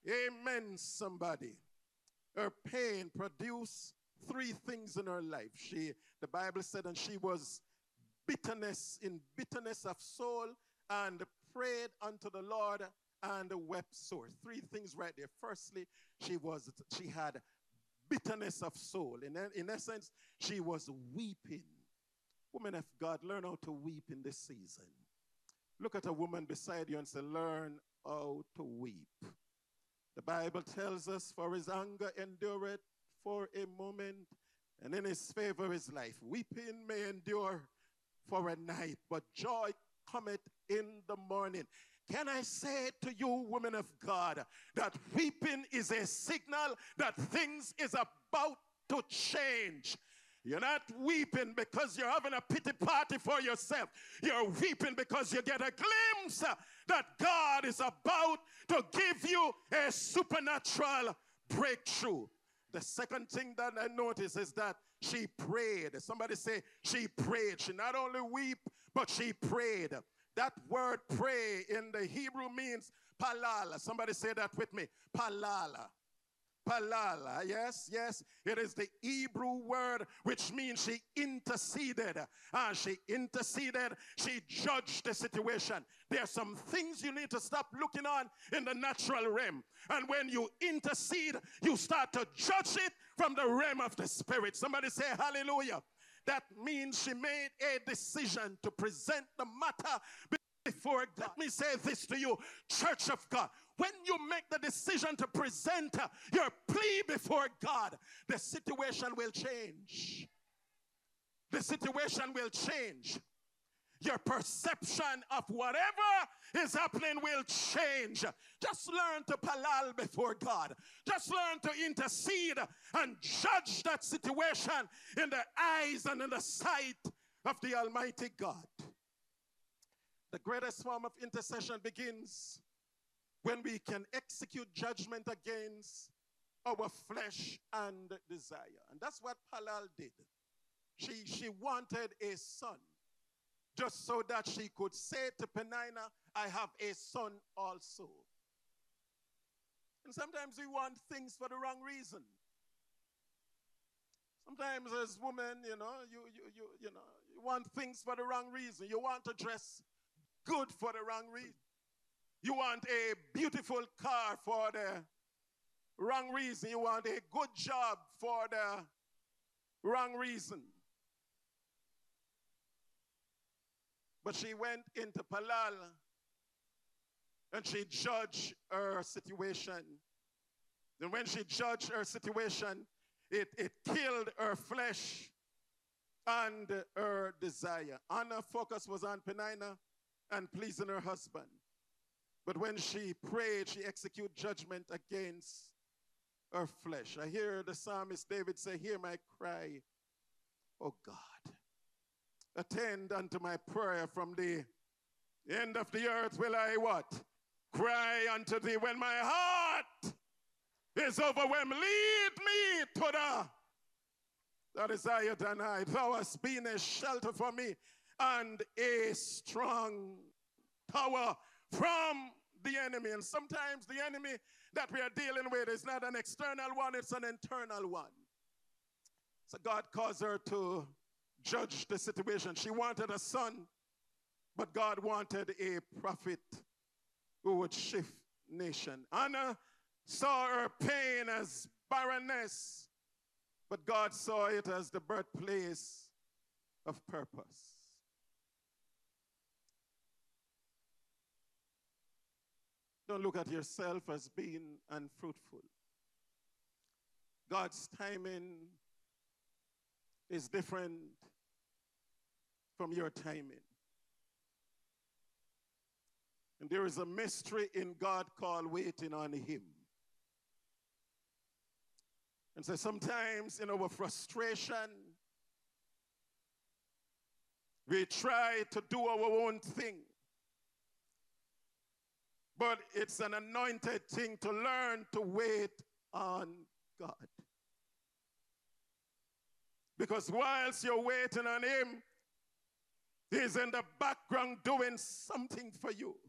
Amen, somebody. Her pain produced three things in her life. The Bible said, and she was bitterness of soul, and prayed unto the Lord and wept sore. Three things right there. Firstly, she had bitterness of soul. In essence, she was weeping. Women of God, learn how to weep in this season. Look at a woman beside you and say, learn how to weep. The Bible tells us, for his anger endureth for a moment, and in his favor is life. Weeping may endure for a night, but joy cometh in the morning. Can I say to you, women of God, that weeping is a signal that things is about to change? You're not weeping because you're having a pity party for yourself. You're weeping because you get a glimpse that God is about to give you a supernatural breakthrough. The second thing that I notice is that she prayed. Somebody say she prayed. She not only weep, but she prayed. That word pray in the Hebrew means palala. Somebody say that with me. Palala. Palala, yes. It is the Hebrew word which means she interceded. She judged the situation. There are some things you need to stop looking on in the natural realm. And when you intercede, you start to judge it from the realm of the spirit. Somebody say hallelujah. That means she made a decision to present the matter before God. Let me say this to you, church of God. When you make the decision to present your plea before God, the situation will change. The situation will change. Your perception of whatever is happening will change. Just learn to palal before God. Just learn to intercede and judge that situation in the eyes and in the sight of the Almighty God. The greatest form of intercession begins when we can execute judgment against our flesh and desire. And that's what Palal did. She wanted a son, just so that she could say to Penina, I have a son also. And sometimes we want things for the wrong reason. Sometimes as women, you want things for the wrong reason. You want to dress good for the wrong reason. You want a beautiful car for the wrong reason. You want a good job for the wrong reason. But she went into Palal and she judged her situation. And when she judged her situation, it killed her flesh and her desire. Anna's focus was on Penina and pleasing her husband. But when she prayed, she executed judgment against her flesh. I hear the psalmist David say, hear my cry, O God. Attend unto my prayer. From the end of the earth will I what? Cry unto thee. When my heart is overwhelmed, lead me to the desired and I. Thou hast been a shelter for me and a strong tower from the enemy. And sometimes the enemy that we are dealing with is not an external one, it's an internal one. So God caused her to judge the situation. She wanted a son, but God wanted a prophet who would shift nation. Anna saw her pain as barrenness, but God saw it as the birthplace of purpose. Don't look at yourself as being unfruitful. God's timing is different from your timing. And there is a mystery in God called waiting on Him. And so sometimes in our frustration, we try to do our own thing. But it's an anointed thing to learn to wait on God. Because whilst you're waiting on Him, He's in the background doing something for you.